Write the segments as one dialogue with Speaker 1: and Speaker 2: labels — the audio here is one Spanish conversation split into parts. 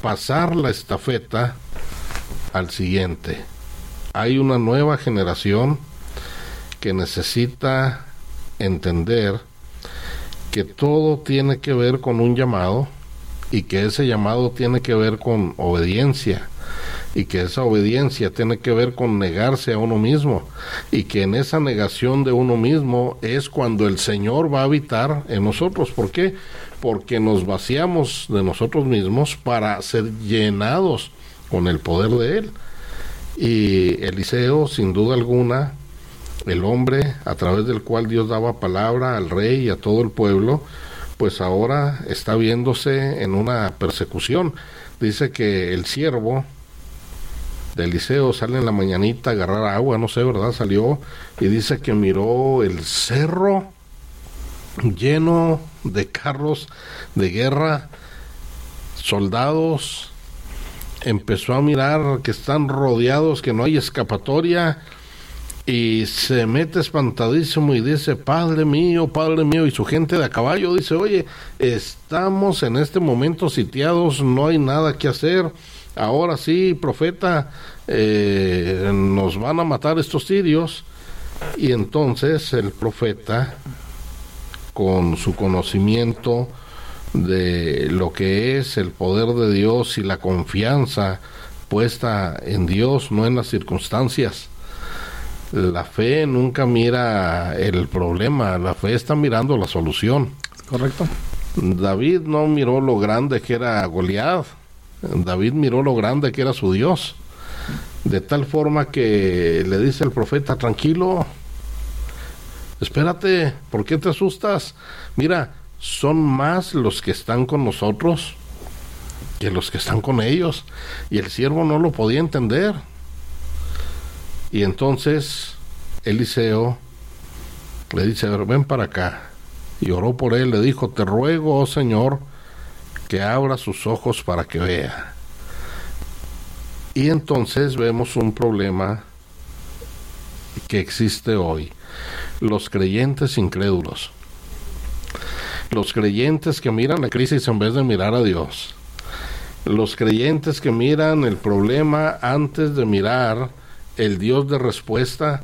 Speaker 1: pasar la estafeta al siguiente. Hay una nueva generación que necesita entender que todo tiene que ver con un llamado, y que ese llamado tiene que ver con obediencia, y que esa obediencia tiene que ver con negarse a uno mismo, y que en esa negación de uno mismo es cuando el Señor va a habitar en nosotros. ¿Por qué? Porque nos vaciamos de nosotros mismos para ser llenados con el poder de Él. Y Eliseo, sin duda alguna, el hombre a través del cual Dios daba palabra al rey y a todo el pueblo, pues ahora está viéndose en una persecución. Dice que el siervo de Eliseo sale en la mañanita a agarrar agua, no sé, ¿verdad? Salió y dice que miró el cerro lleno de carros de guerra, soldados. Empezó a mirar que están rodeados, que no hay escapatoria, y se mete espantadísimo y dice, Padre mío, y su gente de a caballo dice, oye, estamos en este momento sitiados, no hay nada que hacer, ahora sí, profeta, nos van a matar estos sirios. Y entonces el profeta, con su conocimiento de lo que es el poder de Dios y la confianza puesta en Dios, no en las circunstancias. La fe nunca mira el problema, la fe está mirando la solución.
Speaker 2: Correcto.
Speaker 1: David no miró lo grande que era Goliat, David miró lo grande que era su Dios, de tal forma que le dice el profeta, tranquilo, espérate, ¿por qué te asustas? Mira, son más los que están con nosotros que los que están con ellos. Y el siervo no lo podía entender. Y entonces Eliseo le dice, ven para acá. Y oró por él, le dijo, te ruego, oh Señor, que abra sus ojos para que vea. Y entonces vemos un problema que existe hoy. Los creyentes incrédulos. Los creyentes que miran la crisis en vez de mirar a Dios. Los creyentes que miran el problema antes de mirar el Dios de respuesta,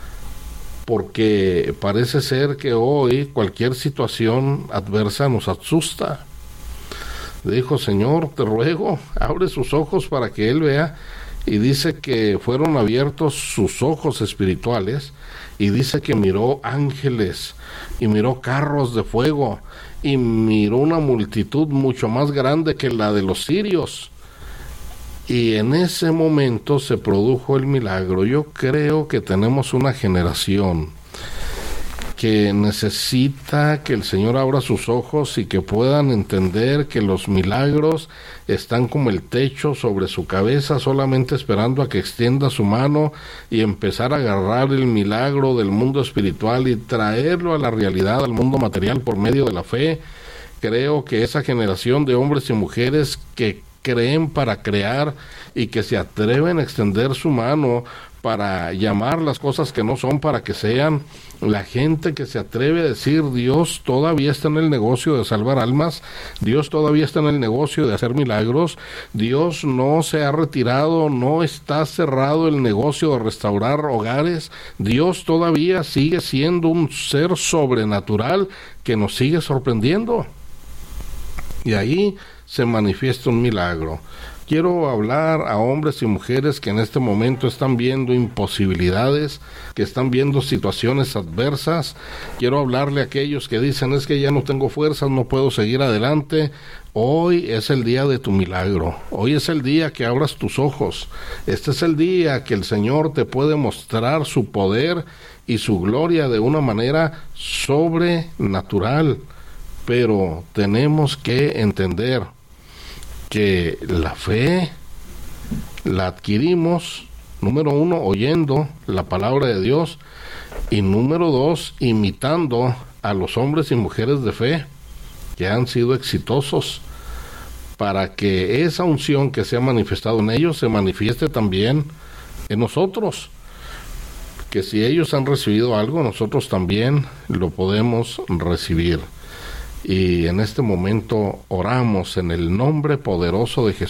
Speaker 1: porque parece ser que hoy cualquier situación adversa nos asusta. Le dijo, Señor, te ruego, abre sus ojos para que él vea. Y dice que fueron abiertos sus ojos espirituales, y dice que miró ángeles, y miró carros de fuego, y miró una multitud mucho más grande que la de los sirios. Y en ese momento se produjo el milagro. Yo creo que tenemos una generación que necesita que el Señor abra sus ojos y que puedan entender que los milagros están como el techo sobre su cabeza, solamente esperando a que extienda su mano y empezar a agarrar el milagro del mundo espiritual y traerlo a la realidad, al mundo material por medio de la fe. Creo que esa generación de hombres y mujeres que creen para crear y que se atreven a extender su mano para llamar las cosas que no son para que sean, la gente que se atreve a decir, Dios todavía está en el negocio de salvar almas, Dios todavía está en el negocio de hacer milagros, Dios no se ha retirado, no está cerrado el negocio de restaurar hogares, Dios todavía sigue siendo un ser sobrenatural que nos sigue sorprendiendo. Y ahí se manifiesta un milagro. Quiero hablar a hombres y mujeres que en este momento están viendo imposibilidades, que están viendo situaciones adversas. Quiero hablarle a aquellos que dicen, es que ya no tengo fuerzas, no puedo seguir adelante. Hoy es el día de tu milagro. Hoy es el día que abras tus ojos. Este es el día que el Señor te puede mostrar su poder y su gloria de una manera sobrenatural. Pero tenemos que entender que la fe la adquirimos, número uno, oyendo la palabra de Dios, y número dos, imitando a los hombres y mujeres de fe que han sido exitosos, para que esa unción que se ha manifestado en ellos se manifieste también en nosotros, que si ellos han recibido algo, nosotros también lo podemos recibir. Y en este momento oramos en el nombre poderoso de Jesús.